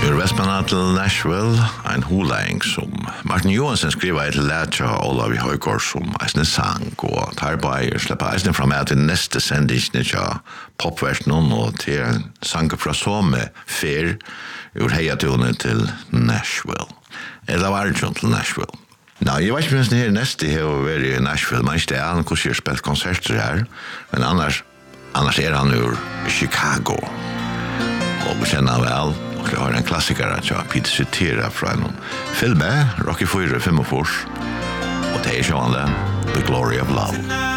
Ur Vestmanna til Nashville, en holæng som Martin Johansen skriver et lætja Olav i Høygård som eisne sang, og tarbeier slipper eisne fra med til neste sendisne tja popversen og til en sang fra Somme fer ur heiatune til Nashville. Eller var det til Nashville. Nei, jeg vet ikke minst her neste har vært i Nashville, men ikke det er han hvordan jeg har spilt konserter her, men annars er han ur Chicago. Og vi kjenner han vel, og jeg har en klassiker at jeg Peter Cetera fra en film, Rocky 4, 45, og det er sånn The Glory of Love.